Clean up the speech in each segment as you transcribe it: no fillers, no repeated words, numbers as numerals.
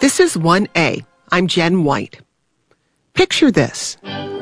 This is 1A. I'm Jen White. Picture this.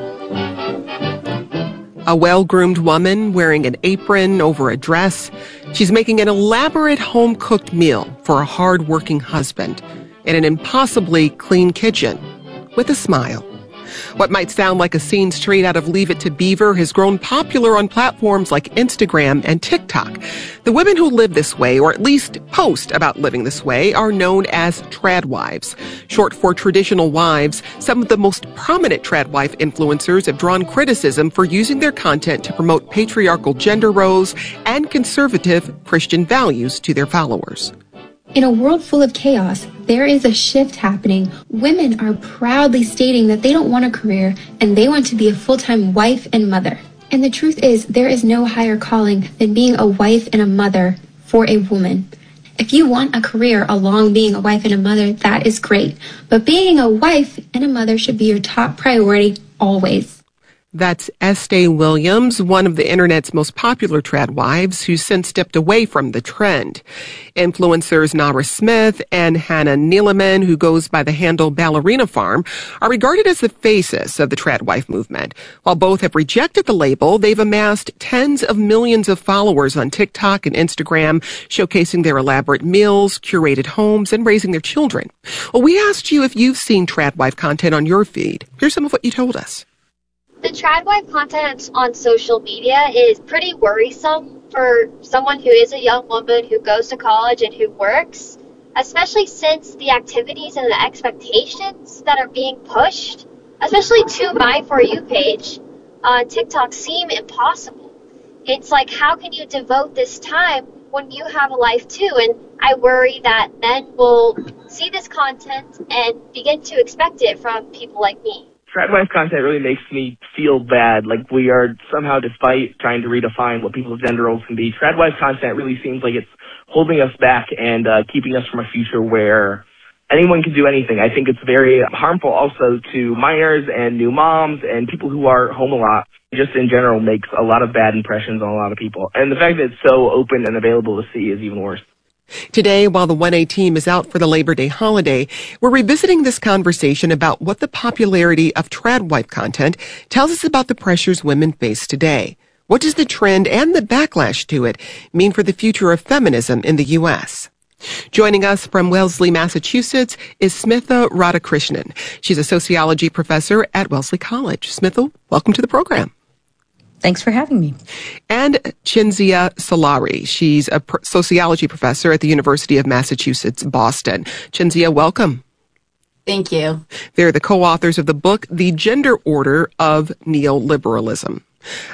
A well-groomed woman wearing an apron over a dress. She's making an elaborate home-cooked meal for a hard-working husband in an impossibly clean kitchen with a smile. What might sound like a scene straight out of Leave It to Beaver has grown popular on platforms like Instagram and TikTok. The women who live this way, or at least post about living this way, are known as tradwives. Short for traditional wives, some of the most prominent tradwife influencers have drawn criticism for using their content to promote patriarchal gender roles and conservative Christian values to their followers. In a world full of chaos, there is a shift happening. Women are proudly stating that they don't want a career and they want to be a full-time wife and mother. And the truth is, there is no higher calling than being a wife and a mother for a woman. If you want a career along being a wife and a mother, that is great. But being a wife and a mother should be your top priority always. That's Estee Williams, one of the internet's most popular tradwives, who's since stepped away from the trend. Influencers Nara Smith and Hannah Neeleman, who goes by the handle Ballerina Farm, are regarded as the faces of the tradwife movement. While both have rejected the label, they've amassed tens of millions of followers on TikTok and Instagram, showcasing their elaborate meals, curated homes, and raising their children. Well, we asked you if you've seen tradwife content on your feed. Here's some of what you told us. The tradwife content on social media is pretty worrisome for someone who is a young woman who goes to college and who works, especially since the activities and the expectations that are being pushed, especially to my For You page on TikTok, seem impossible. It's like, how can you devote this time when you have a life too? And I worry that men will see this content and begin to expect it from people like me. Tradwife content really makes me feel bad, like we are somehow, despite trying to redefine what people's gender roles can be, tradwife content really seems like it's holding us back and keeping us from a future where anyone can do anything. I think it's very harmful also to minors and new moms and people who are home a lot. Just in general makes a lot of bad impressions on a lot of people. And the fact that it's so open and available to see is even worse. Today, while the 1A team is out for the Labor Day holiday, we're revisiting this conversation about what the popularity of tradwife content tells us about the pressures women face today. What does the trend and the backlash to it mean for the future of feminism in the U.S.? Joining us from Wellesley, Massachusetts, is Smitha Radhakrishnan. She's a sociology professor at Wellesley College. Smitha, welcome to the program. Thanks for having me. And Cinzia Solari. She's a sociology professor at the University of Massachusetts, Boston. Cinzia, welcome. Thank you. They're the co-authors of the book, The Gender Order of Neoliberalism.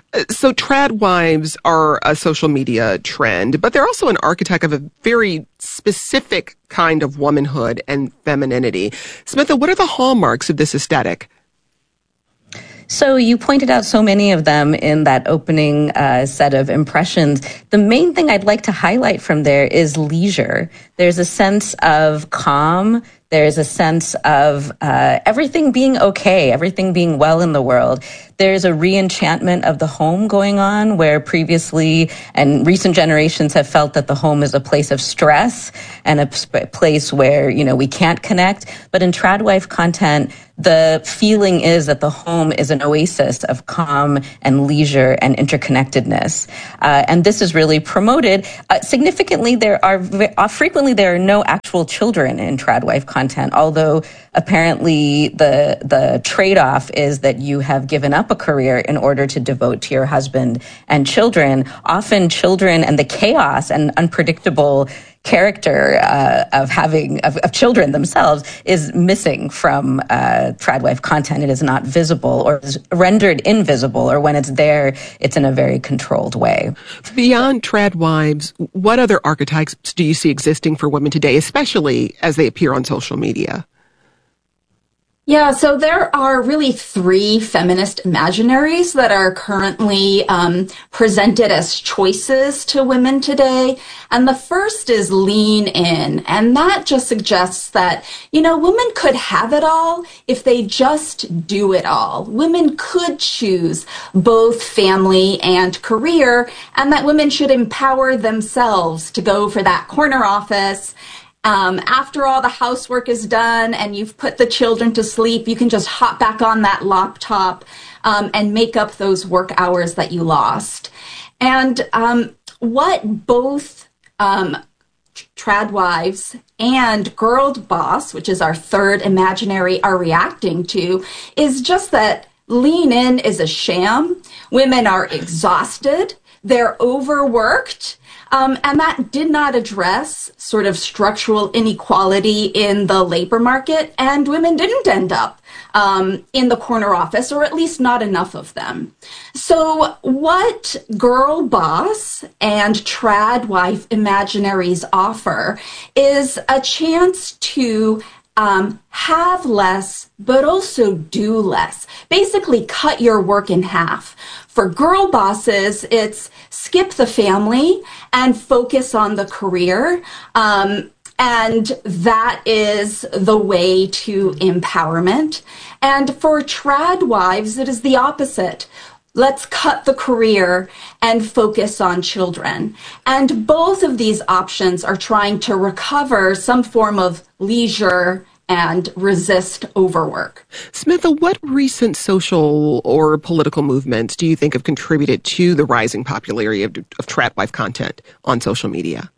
So tradwives are a social media trend, but they're also an archetype of a very specific kind of womanhood and femininity. Smitha, what are the hallmarks of this aesthetic? So you pointed out so many of them in that opening set of impressions. The main thing I'd like to highlight from there is leisure. There's a sense of calm. There's a sense of everything being okay, everything being well in the world. There's a re-enchantment of the home going on, where previously and recent generations have felt that the home is a place of stress and a place where, we can't connect. But in tradwife content, the feeling is that the home is an oasis of calm and leisure and interconnectedness. And this is really promoted. Significantly, frequently there are no actual children in tradwife content, although apparently the trade-off is that you have given up a career in order to devote to your husband and children. Often children and the chaos and unpredictable character of children themselves is missing from tradwife content. It is not visible or is rendered invisible, or when it's there, it's in a very controlled way. Beyond tradwives, what other archetypes do you see existing for women today, especially as they appear on social media? Yeah, so there are really three feminist imaginaries that are currently presented as choices to women today. And the first is lean in. And that just suggests that, women could have it all if they just do it all. Women could choose both family and career, and that women should empower themselves to go for that corner office After all the housework is done and you've put the children to sleep, you can just hop back on that laptop and make up those work hours that you lost. And what both Tradwives and Girl Boss, which is our third imaginary, are reacting to is just that Lean In is a sham. Women are exhausted. They're overworked. And that did not address sort of structural inequality in the labor market. And women didn't end up in the corner office, or at least not enough of them. So what Girl Boss and Tradwife imaginaries offer is a chance to have less, but also do less. Basically, cut your work in half. For girl bosses, it's skip the family and focus on the career. And that is the way to empowerment. And for Tradwives, it is the opposite. Let's cut the career and focus on children. And both of these options are trying to recover some form of leisure and resist overwork. Smitha, what recent social or political movements do you think have contributed to the rising popularity of Tradwife content on social media?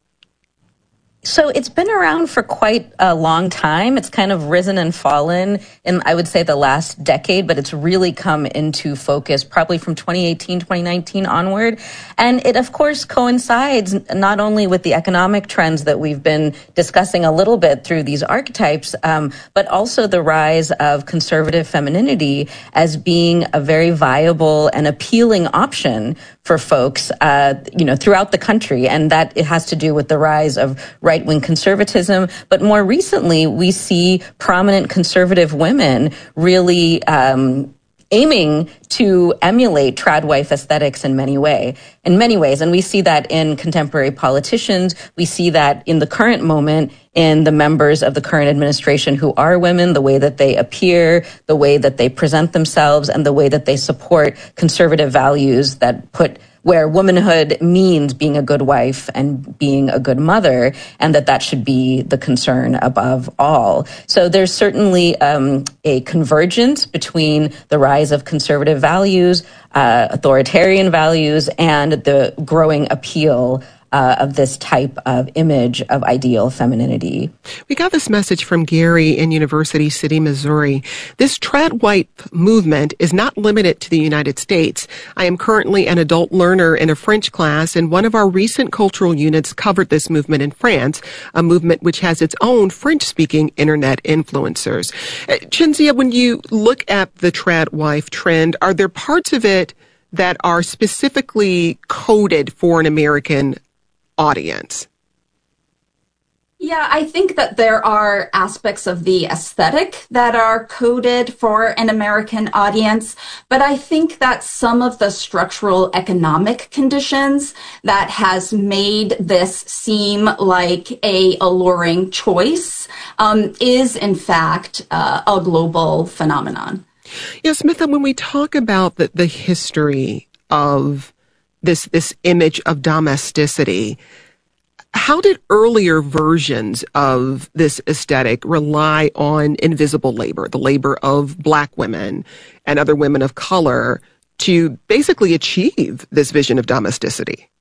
So it's been around for quite a long time. It's kind of risen and fallen in, I would say, the last decade, but it's really come into focus probably from 2018, 2019 onward. And it, of course, coincides not only with the economic trends that we've been discussing a little bit through these archetypes, but also the rise of conservative femininity as being a very viable and appealing option for folks, throughout the country. And that it has to do with the rise of right-wing conservatism. But more recently, we see prominent conservative women really aiming to emulate Tradwife aesthetics in many ways. And we see that in contemporary politicians. We see that in the current moment in the members of the current administration who are women, the way that they appear, the way that they present themselves, and the way that they support conservative values that put where womanhood means being a good wife and being a good mother, and that should be the concern above all. So there's certainly a convergence between the rise of conservative values, authoritarian values, and the growing appeal of this type of image of ideal femininity. We got this message from Gary in University City, Missouri. This Tradwife movement is not limited to the United States. I am currently an adult learner in a French class, and one of our recent cultural units covered this movement in France, a movement which has its own French-speaking internet influencers. Cinzia, when you look at the Tradwife trend, are there parts of it that are specifically coded for an American audience? Yeah, I think that there are aspects of the aesthetic that are coded for an American audience, but I think that some of the structural economic conditions that has made this seem like a alluring choice is in fact a global phenomenon. Yes, Smitha, when we talk about the history of this image of domesticity, how did earlier versions of this aesthetic rely on invisible labor, the labor of Black women and other women of color, to basically achieve this vision of domesticity?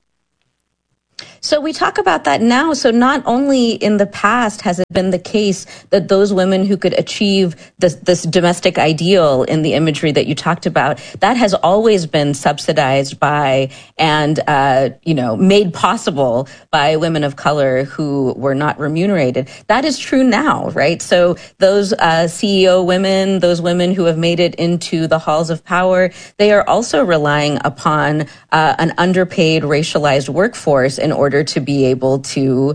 So we talk about that now. So not only in the past has it been the case that those women who could achieve this domestic ideal in the imagery that you talked about, that has always been subsidized by and, made possible by women of color who were not remunerated. That is true now, right? So those CEO women, those women who have made it into the halls of power, they are also relying upon an underpaid, racialized workforce in order to be able to,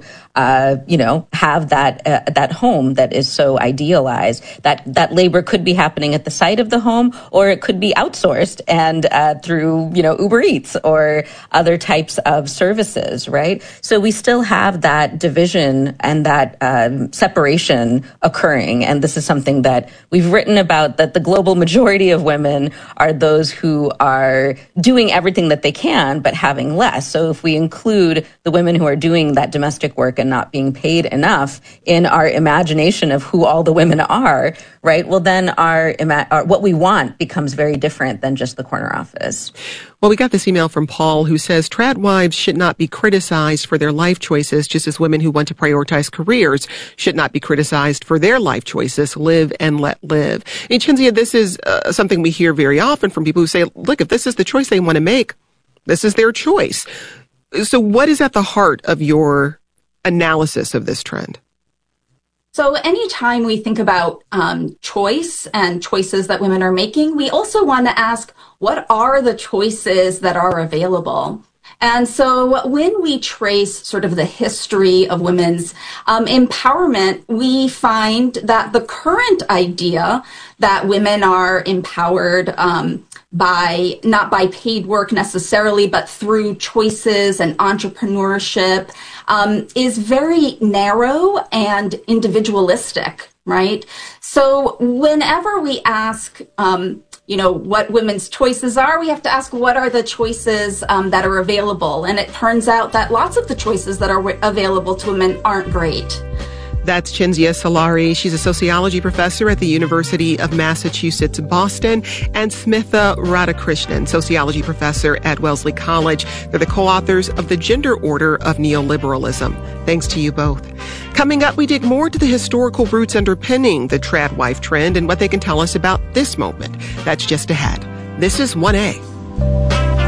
have that home that is so idealized. That labor could be happening at the site of the home, or it could be outsourced and through, Uber Eats or other types of services, right? So we still have that division and that separation occurring. And this is something that we've written about, that the global majority of women are those who are doing everything that they can, but having less. So if we include the women who are doing that domestic work and not being paid enough in our imagination of who all the women are, right? Well, then our what we want becomes very different than just the corner office. Well, we got this email from Paul who says trad wives should not be criticized for their life choices, just as women who want to prioritize careers should not be criticized for their life choices. Live and let live. And Cinzia, this is something we hear very often from people who say, look, if this is the choice they want to make, this is their choice. So what is at the heart of your analysis of this trend? So anytime we think about choice and choices that women are making, we also want to ask, what are the choices that are available? And so when we trace sort of the history of women's empowerment, we find that the current idea that women are empowered by not by paid work necessarily, but through choices and entrepreneurship, is very narrow and individualistic, right? So whenever we ask, what women's choices are, we have to ask what are the choices that are available. And it turns out that lots of the choices that are available to women aren't great. That's Cinzia Solari. She's a sociology professor at the University of Massachusetts, Boston, and Smitha Radhakrishnan, sociology professor at Wellesley College. They're the co-authors of The Gender Order of Neoliberalism. Thanks to you both. Coming up, we dig more into the historical roots underpinning the trad wife trend and what they can tell us about this moment. That's just ahead. This is 1A.